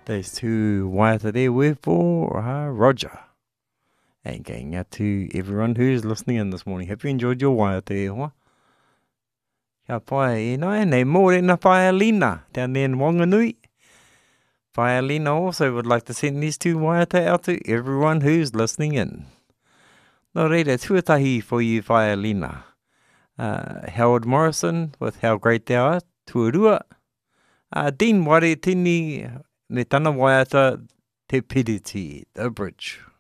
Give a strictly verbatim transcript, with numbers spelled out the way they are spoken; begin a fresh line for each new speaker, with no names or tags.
Those two waiata there were for uh, Roger. And going out to everyone who's listening in this morning. Hope you enjoyed your waiata e hoa. Kia pai e nai, nei mōre na Whaialina down there in Wanganui. Whaialina also would like to send these two waiata out to everyone who's listening in. No reira, tuatahi for you, Whaialina. Uh, Howard Morrison with How Great Thou Art, tuarua. Uh, Dean Ware Tini, me tana waiata te piriti, the bridge.